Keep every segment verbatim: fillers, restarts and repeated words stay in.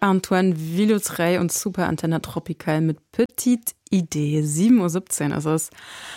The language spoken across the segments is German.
Antoine Villotray und Super Antenna Tropical mit Petite Idee, sieben Uhr siebzehn. Also es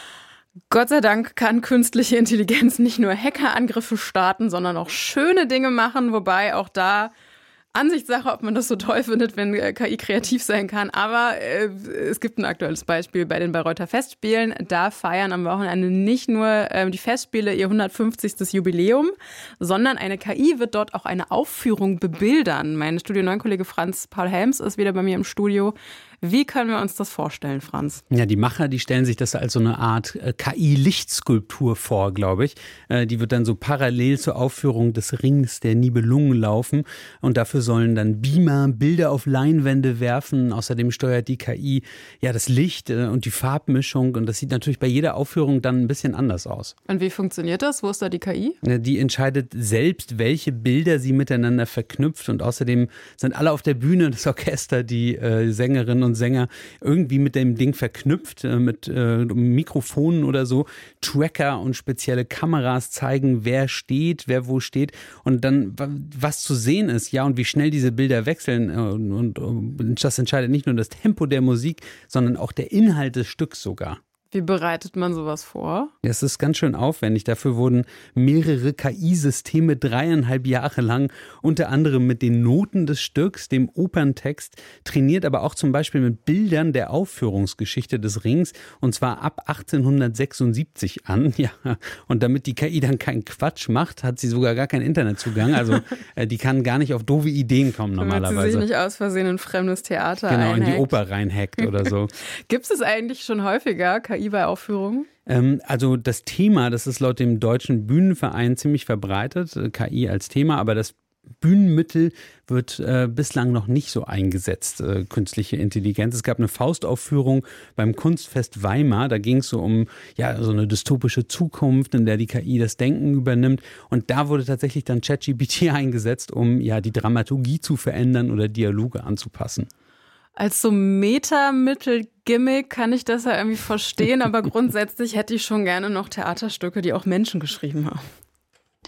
Gott sei Dank kann künstliche Intelligenz nicht nur Hackerangriffe starten, sondern auch schöne Dinge machen, wobei auch da Ansichtssache, ob man das so toll findet, wenn K I kreativ sein kann. Aber äh, es gibt ein aktuelles Beispiel bei den Bayreuther Festspielen. Da feiern am Wochenende nicht nur äh, die Festspiele ihr hundertfünfzigstes Jubiläum, sondern eine K I wird dort auch eine Aufführung bebildern. Mein Studio neun Kollege Franz Paul Helms ist wieder bei mir im Studio. Wie können wir uns das vorstellen, Franz? Ja, die Macher, die stellen sich das als so eine Art äh, K I-Lichtskulptur vor, glaube ich. Äh, die wird dann so parallel zur Aufführung des Rings der Nibelungen laufen. Und dafür sollen dann Beamer Bilder auf Leinwände werfen. Außerdem steuert die K I ja das Licht äh, und die Farbmischung. Und das sieht natürlich bei jeder Aufführung dann ein bisschen anders aus. Und wie funktioniert das? Wo ist da die K I? Äh, die entscheidet selbst, welche Bilder sie miteinander verknüpft. Und außerdem sind alle auf der Bühne, das Orchester, die äh, Sängerinnen und Sänger irgendwie mit dem Ding verknüpft, mit äh, Mikrofonen oder so. Tracker und spezielle Kameras zeigen, wer steht, wer wo steht und dann was zu sehen ist, ja, und wie schnell diese Bilder wechseln. Und, und, und das entscheidet nicht nur das Tempo der Musik, sondern auch der Inhalt des Stücks sogar. Wie bereitet man sowas vor? Es ist ganz schön aufwendig. Dafür wurden mehrere K I-Systeme dreieinhalb Jahre lang unter anderem mit den Noten des Stücks, dem Operntext, trainiert, aber auch zum Beispiel mit Bildern der Aufführungsgeschichte des Rings und zwar ab achtzehnhundertsechsundsiebzig an. Ja. Und damit die K I dann keinen Quatsch macht, hat sie sogar gar keinen Internetzugang. Also äh, die kann gar nicht auf doofe Ideen kommen normalerweise. Damit sie sich nicht aus Versehen in ein fremdes Theater Genau, einhackt. in die Oper reinhackt oder so. Gibt es eigentlich schon häufiger K I bei Aufführungen? Ähm, also das Thema, das ist laut dem Deutschen Bühnenverein ziemlich verbreitet, K I als Thema, aber das Bühnenmittel wird äh, bislang noch nicht so eingesetzt, äh, künstliche Intelligenz. Es gab eine Faustaufführung beim Kunstfest Weimar, da ging es so um ja, so eine dystopische Zukunft, in der die K I das Denken übernimmt und da wurde tatsächlich dann ChatGPT eingesetzt, um ja die Dramaturgie zu verändern oder Dialoge anzupassen. Als so Metamittel-Gimmick kann ich das ja irgendwie verstehen, aber grundsätzlich hätte ich schon gerne noch Theaterstücke, die auch Menschen geschrieben haben.